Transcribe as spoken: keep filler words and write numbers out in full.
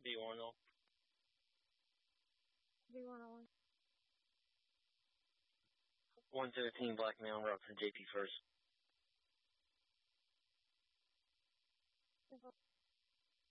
B one oh. B one oh one seventeen Black Mountain Road for J P first. one.